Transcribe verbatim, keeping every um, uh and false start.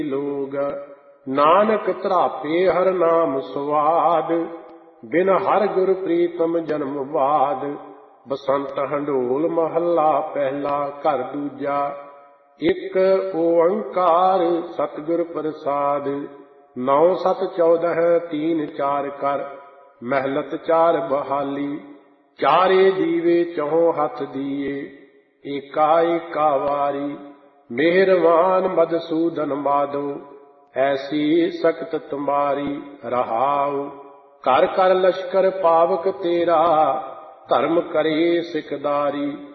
ਲੋਗ। ਨਾਨਕ ਧਰਾਪੇ ਹਰ ਨਾਮ ਸਵਾਦ, ਬਿਨ ਹਰ ਗੁਰ ਪ੍ਰੀਤਮ ਜਨਮ ਬਾਦ। ਬਸੰਤ ਹੰਡੋਲ ਮਹੱਲਾ ਪਹਿਲਾ, ਘਰ ਦੂਜਾ। ਇੱਕ ਓੰਕਾਰ ਸਤਿਗੁਰ ਪ੍ਰਸਾਦ, ਨੌ ਸਤ ਚੌਦਹ ਤੀਨ ਚਾਰ ਕਰ। ਮਹਿਲਤ ਚਾਰ ਬਹਾਲੀ, ਚਾਰੇ ਦੀਵੇ ਚਹੁ ਹੱਥ ਦੀਏ। ਏਕਾ ਏਕਾ ਵਾਰੀ, ਮਿਹਰਵਾਨ ਮਧਸੂਦਨ ਮਾਧੋ, ਐਸੀ ਸਕਤ ਤੁਮਾਰੀ ਰਹਾਉ। ਕਰ ਕਰ ਲਸ਼ਕਰ ਪਾਵਕ ਤੇਰਾ, ਧਰਮ ਕਰੇ ਸਿਕਦਾਰੀ।